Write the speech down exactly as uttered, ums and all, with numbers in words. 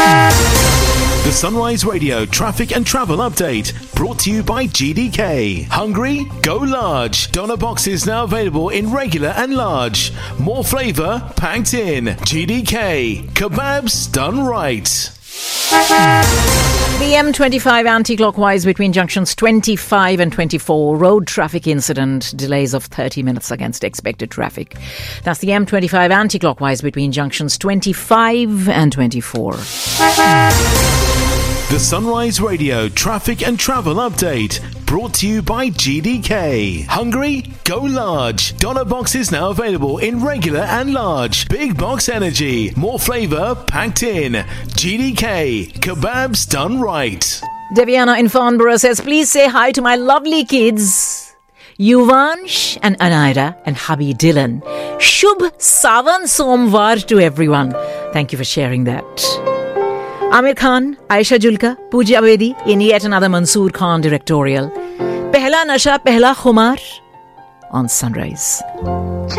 The Sunrise Radio traffic and travel update brought to you by G D K. Hungry? Go large. Doner boxes now available in regular and large. More flavour packed in. G D K. Kebabs done right. The M twenty-five anti-clockwise between junctions twenty-five and twenty-four. Road traffic incident. Delays of thirty minutes against expected traffic. That's the M twenty-five anti-clockwise between junctions twenty-five and twenty-four. The Sunrise Radio traffic and travel update brought to you by G D K. Hungry? Go large. Doner boxes now available in regular and large. Big box energy. More flavour packed in. G D K. Kebabs done right. Deviana in Farnborough says, please say hi to my lovely kids, Yuvansh and Anaira and hubby Dylan. Shubh Savan Somvar to everyone. Thank you for sharing that. Amir Khan, Aisha Julka, Pooja Abedi in yet another Mansoor Khan directorial. Pehla Nasha, Pehla Khumar on Sunrise.